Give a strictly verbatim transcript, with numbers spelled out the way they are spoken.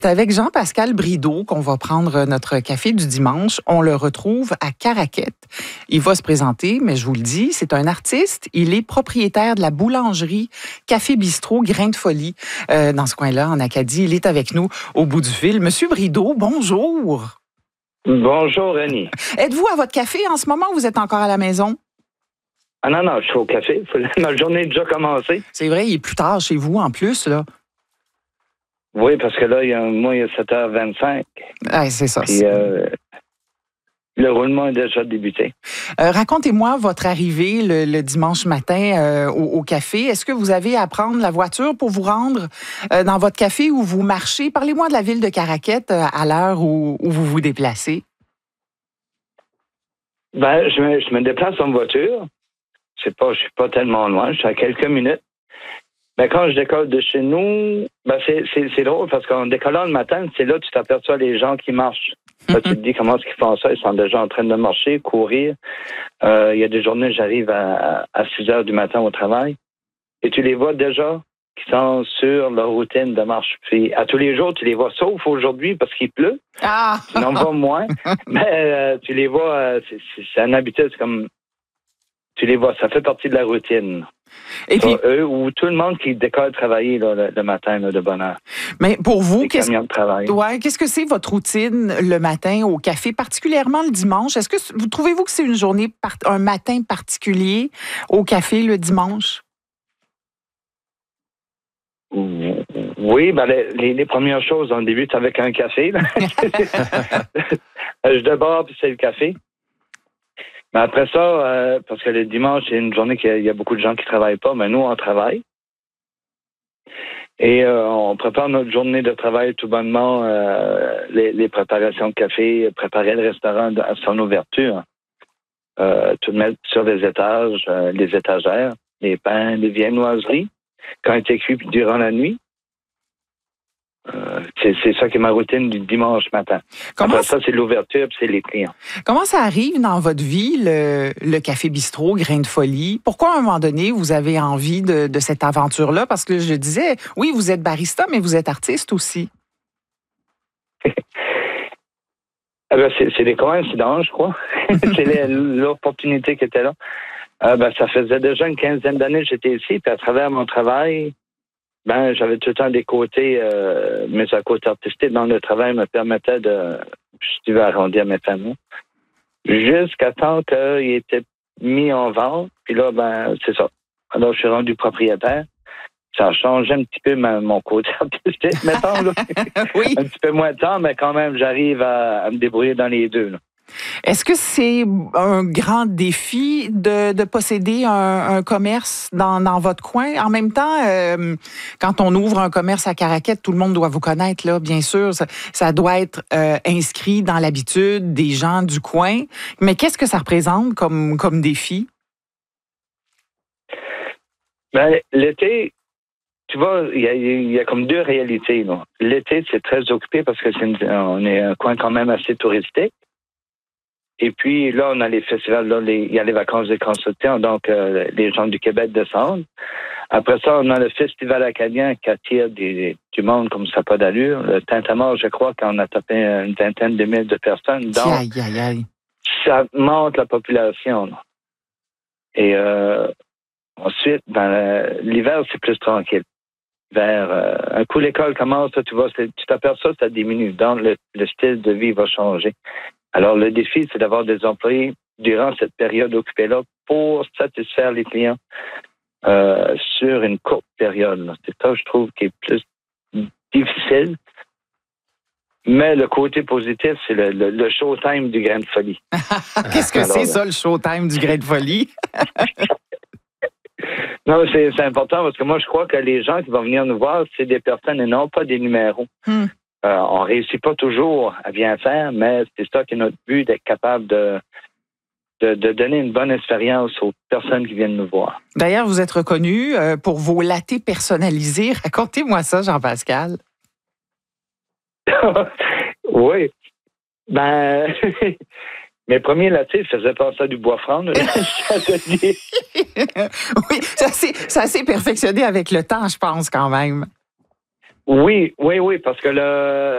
C'est avec Jean-Pascal Brideau qu'on va prendre notre café du dimanche. On le retrouve à Caraquette. Il va se présenter, mais je vous le dis, c'est un artiste. Il est propriétaire de la boulangerie Café Bistrot Grain de Folie euh, dans ce coin-là, en Acadie. Il est avec nous au bout du fil. Monsieur Brideau, bonjour. Bonjour, Annie. Êtes-vous à votre café en ce moment ou vous êtes encore à la maison? Ah non, non, je suis au café. Ma journée est déjà commencée. C'est vrai, il est plus tard chez vous en plus, là. Oui, parce que là, il y a, moi, il y a sept heures vingt-cinq. Ah, c'est ça. Puis, euh, le roulement est déjà débuté. Euh, racontez-moi votre arrivée le, le dimanche matin euh, au, au café. Est-ce que vous avez à prendre la voiture pour vous rendre euh, dans votre café ou vous marchez? Parlez-moi de la ville de Caraquette euh, à l'heure où, où vous vous déplacez. Ben, je me, je me déplace en voiture. C'est pas, je suis pas tellement loin. Je suis à quelques minutes. Mais quand je décolle de chez nous, ben c'est, c'est, c'est drôle parce qu'en décollant le matin, c'est là que tu t'aperçois les gens qui marchent. Mm-hmm. Là, tu te dis comment est-ce qu'ils font ça? Ils sont déjà en train de marcher, courir. Euh, il y a des journées, j'arrive à, à six heures du matin au travail. Et tu les vois déjà qui sont sur leur routine de marche. Puis à tous les jours, tu les vois, sauf aujourd'hui parce qu'il pleut. Ah! Tu n'en vois moins. Mais euh, tu les vois, euh, c'est, c'est, c'est un habitude, c'est comme... Tu les vois, ça fait partie de la routine. Et puis, ça, eux ou tout le monde qui décolle travailler là, le, le matin là, de bonne heure. Mais pour vous, qu'est-ce, de ouais, qu'est-ce que c'est votre routine le matin au café, particulièrement le dimanche? Est-ce que vous trouvez-vous que c'est une journée, part, un matin particulier au café le dimanche? Oui, ben les, les premières choses, on débute avec un café. Je déborde, puis c'est le café. Mais après ça, euh, parce que le dimanche, c'est une journée qu'il y a, il y a beaucoup de gens qui travaillent pas, mais nous, on travaille. Et euh, on prépare notre journée de travail tout bonnement, euh, les, les préparations de café, préparer le restaurant à son ouverture, euh, tout mettre sur les étages, euh, les étagères, les pains, les viennoiseries, quand ils étaient cuits durant la nuit. Euh, c'est, c'est ça qui est ma routine du dimanche matin. Comment Après ça, c'est l'ouverture puis c'est les clients. Comment ça arrive dans votre vie, le, le Café Bistrot Grain de Folie? Pourquoi, à un moment donné, vous avez envie de, de cette aventure-là? Parce que je disais, oui, vous êtes barista, mais vous êtes artiste aussi. ah ben, c'est, c'est des coïncidences, je crois. c'est les, l'opportunité qui était là. Ah ben, ça faisait déjà une quinzaine d'années que j'étais ici, puis à travers mon travail... Ben, j'avais tout le temps des côtés, euh, mes à côté artistiques dans le travail me permettait de, je vais arrondir mes familles, jusqu'à temps qu'il était mis en vente. Puis là, ben, c'est ça. Alors, je suis rendu propriétaire. Ça a changé un petit peu ma, mon côté artistique, mettons, là. Oui. Un petit peu moins de temps, mais quand même, j'arrive à, à me débrouiller dans les deux, là. Est-ce que c'est un grand défi de, de posséder un, un commerce dans, dans votre coin? En même temps, euh, quand on ouvre un commerce à Caraquette, tout le monde doit vous connaître, là, bien sûr. Ça, ça doit être euh, inscrit dans l'habitude des gens du coin. Mais qu'est-ce que ça représente comme, comme défi? Ben, l'été, tu vois, il y a, y a comme deux réalités, là. L'été, c'est très occupé parce que c'est une, on est un coin quand même assez touristique. Et puis là, on a les festivals, là, les, il y a les vacances des constructeurs, donc euh, les gens du Québec descendent. Après ça, on a le festival acadien qui attire des, du monde comme ça n'a pas d'allure. Le Tintamarre, je crois qu'on a tapé une vingtaine de mille de personnes. Donc, aïe, aïe, aïe. Ça monte la population, là. Et euh, ensuite, ben, l'hiver, c'est plus tranquille. Vers euh, un coup, l'école commence, tu vois, tu t'aperçois, ça diminue. Donc, le, le style de vie va changer. Alors, le défi, c'est d'avoir des employés durant cette période occupée-là pour satisfaire les clients euh, sur une courte période, là. C'est ça, je trouve, qui est plus difficile. Mais le côté positif, c'est le, le, le showtime du Grain de Folie. Qu'est-ce que Alors, c'est, ça, le showtime du Grain de Folie? Non, c'est, c'est important parce que moi, je crois que les gens qui vont venir nous voir, c'est des personnes et non pas des numéros. Hmm. Euh, on réussit pas toujours à bien faire, mais c'est ça qui est notre but, d'être capable de, de, de donner une bonne expérience aux personnes qui viennent nous voir. D'ailleurs, vous êtes reconnu euh, pour vos lattés personnalisés. Racontez-moi ça, Jean-Pascal. Oui. Ben, mes premiers lattés faisaient penser à du bois franc. Oui, c'est assez, c'est assez perfectionné avec le temps, je pense, quand même. Oui, oui, oui, parce que le